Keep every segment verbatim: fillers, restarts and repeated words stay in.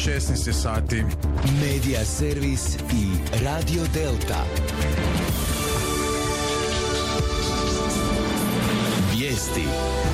šesnaest je sati. Medija servis i Radio Delta. Vijesti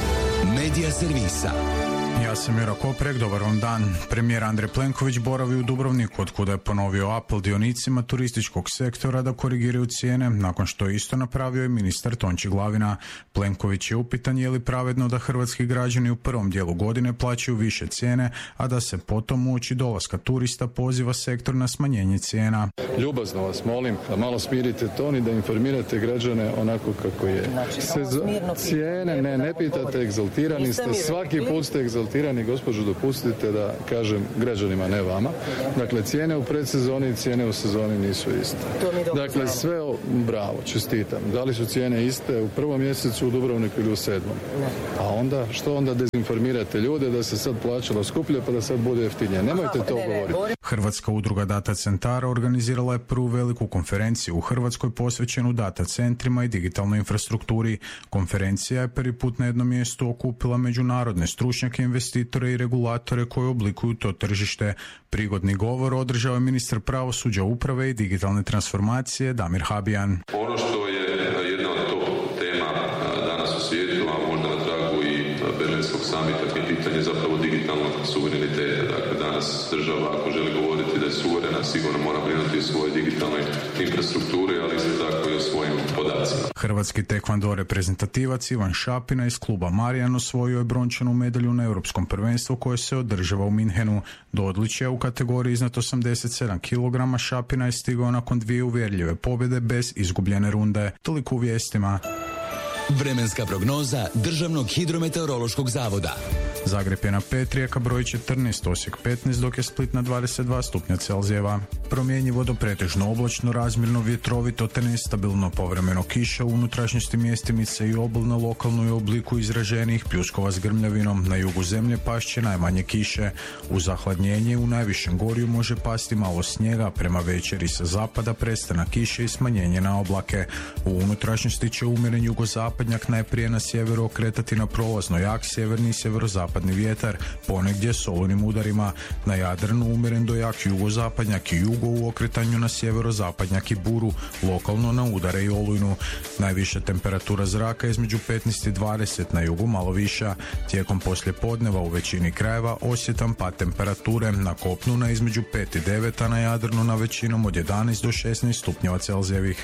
Medija servisa. Ja sam Miro Koprek, dobar vam dan. Premijer Andrej Plenković boravi u Dubrovniku, od kuda je ponovio apel dionicima turističkog sektora da korigiraju cijene, nakon što je isto napravio i ministar Tonči Glavina. Plenković je upitan je li pravedno da hrvatski građani u prvom dijelu godine plaćaju više cijene, a da se potom uoči dolaska turista poziva sektor na smanjenje cijena. Ljubazno vas molim da malo smirite ton i da informirate građane onako kako je. Sezo- cijene, ne, ne pitate, egzaltirani ste, svaki put ste egzaltirani. Gospođo, dopustite da kažem građanima, ne vama. Dakle, cijene u predsezoni i cijene u sezoni nisu iste. Dakle, sve o, bravo, čestitam. Da li su cijene iste u prvom mjesecu u Dubrovniku ili u sedmom? A onda, što onda dezinformirate ljude da se sad plaćalo skuplje pa da sad bude jeftinije? Nemojte to govoriti. Hrvatska udruga data centara organizirala je prvu veliku konferenciju u Hrvatskoj posvećenu data centrima i digitalnoj infrastrukturi. Konferencija je prvi put na jednom mjestu okupila međunarodne stručnjake, investitore i regulatore koji oblikuju to tržište. Prigodni govor održao je ministar pravosuđa, uprave i digitalne transformacije Damir Habijan. Ono što je jedna od top tema danas u svijetu, a možda na tragu i Berlinskog samita, je pitanje zapravo digitalnog suvereniteta. Dakle, danas država, ako želi govoriti da je suverena, sigurno mora brinuti o svojoj digitalnoj infrastrukturi, ali isto tako i o svojim podacima. Hrvatski tekvando reprezentativac Ivan Šapina iz kluba Marijan osvojio je brončanu medalju na europskom prvenstvu koje se održava u Minhenu. Do odličja u kategoriji iznad osamdeset sedam kilograma Šapina je stigao nakon dvije uvjerljive pobjede bez izgubljene runde. Toliko u vijestima. Vremenska prognoza Državnog hidrometeorološkog zavoda. Zagreb je na pet, Rijeka broj četrnaest, Osijek petnaest, dok je Split na dvadeset dva stupnja Celzijeva. Promjenjivo do pretežno oblačno, razmjerno vjetrovito te nestabilno, povremeno kiša, u unutrašnjosti mjestimice i obalno, lokalno i u obliku izraženih pljuskova s grmljavinom. Na jugu zemlje pašće najmanje kiše. U zahladnjenje u najvišem gorju može pasti malo snijega, prema večeri sa zapada prestanak kiše i smanjenje na oblake. U unutrašnjosti će umjeren jugozapadnjak najprije na sjeveru okretati na prolazno jak sjeverni i sjeverozapadni vjetar, ponegdje s olujnim udarima. Na Jadranu umjeren do jak jugozapadnjak i jugo u okretanju na sjeverozapadnjak i buru, lokalno na udare i olujnu. Najviša temperatura zraka između petnaest i dvadeset, na jugu malo viša. Tijekom poslijepodneva u većini krajeva osjetan pad temperature, na kopnu na između pet i devet, a na Jadranu na većinom od jedanaest do šesnaest stupnjeva Celzijevih.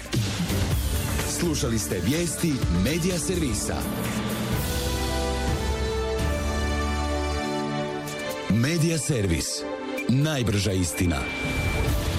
Slušali ste vijesti Medija servisa. Medija servis. Najbrža istina.